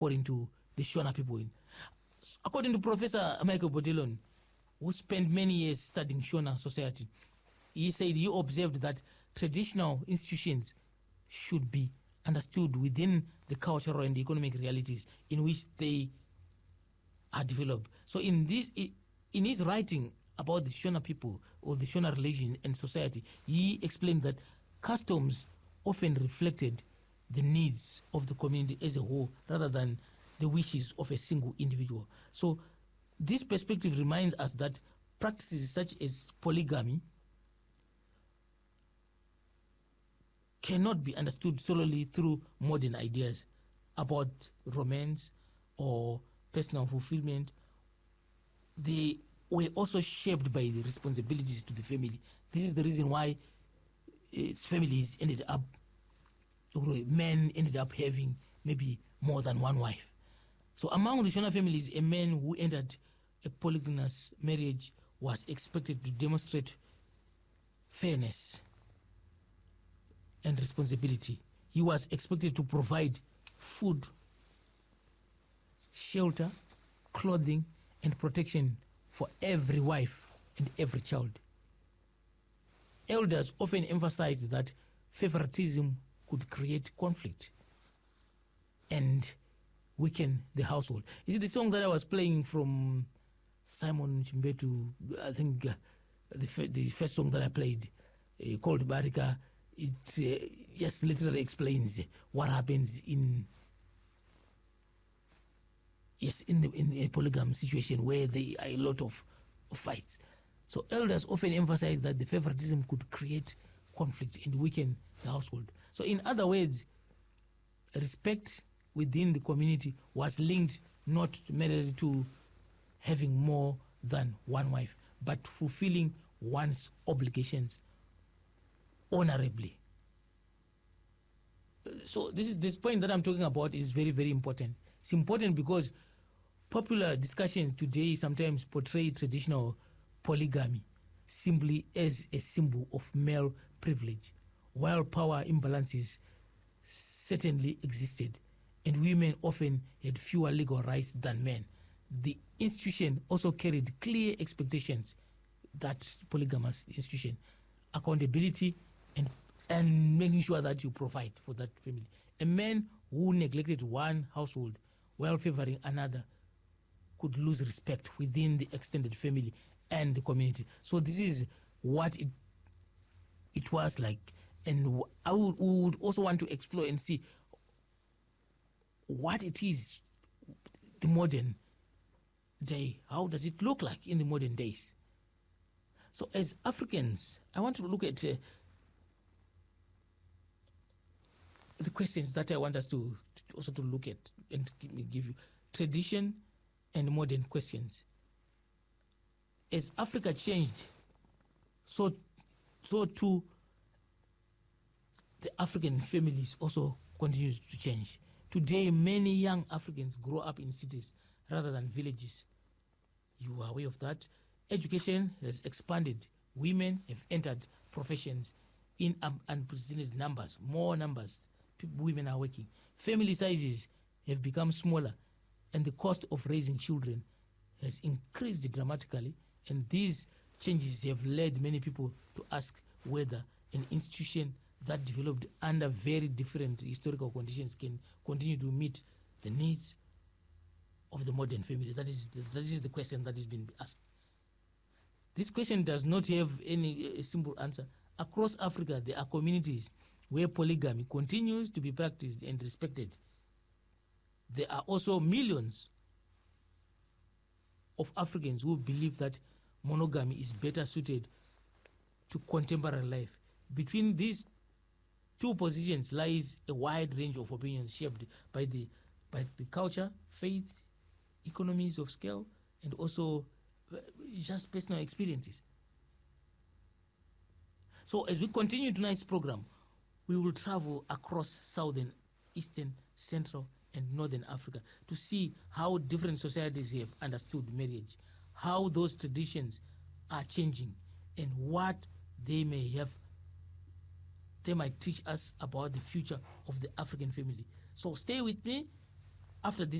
according to the Shona people. According to Professor Michael Botelon, who spent many years studying Shona society, he said he observed that traditional institutions should be understood within the cultural and economic realities in which they are developed. So in his writing about the Shona people or the Shona religion and society, he explained that customs often reflected the needs of the community as a whole rather than the wishes of a single individual. So this perspective reminds us that practices such as polygamy cannot be understood solely through modern ideas about romance or personal fulfillment. They were also shaped by the responsibilities to the family. This is the reason why families ended up, or men ended up having maybe more than one wife. So among the Shona families, a man who entered a polygamous marriage was expected to demonstrate fairness and responsibility. He was expected to provide food, shelter, clothing, and protection for every wife and every child. Elders often emphasized that favoritism could create conflict and weaken the household. You see, the song that I was playing from Simon Chimbetu, I think the first song that I played, called Barika, it just literally explains what happens in a polygamy situation where there are a lot of fights. So elders often emphasize that the favoritism could create conflict and weaken the household. So in other words, respect within the community was linked not merely to having more than one wife, but fulfilling one's obligations honorably. So this point that I'm talking about is very, very important. It's important because popular discussions today sometimes portray traditional polygamy simply as a symbol of male privilege, while power imbalances certainly existed and women often had fewer legal rights than men. The institution also carried clear expectations, that polygamous institution, accountability and making sure that you provide for that family. A man who neglected one household while favoring another could lose respect within the extended family and the community. So this is what it was like. And I would also want to explore and see what it is, the modern day. How does it look like in the modern days? So as Africans, I want to look at the questions that I want us to also to look at and give you tradition and modern questions. As Africa changed, so too the African families also continue to change. Today, many young Africans grow up in cities rather than villages. You are aware of that. Education has expanded. Women have entered professions in unprecedented numbers, more numbers. Women are working. Family sizes have become smaller, and the cost of raising children has increased dramatically. And these changes have led many people to ask whether an institution that developed under very different historical conditions can continue to meet the needs of the modern family. That is the question that is being asked. This question does not have any simple answer. Across Africa, there are communities where polygamy continues to be practiced and respected. There are also millions of Africans who believe that monogamy is better suited to contemporary life. Between these two positions lies a wide range of opinions shaped by the culture, faith, economies of scale, and also just personal experiences. So as we continue tonight's program, we will travel across southern, eastern, central, and northern Africa to see how different societies have understood marriage, how those traditions are changing, and what they might teach us about the future of the African family. So stay with me. after this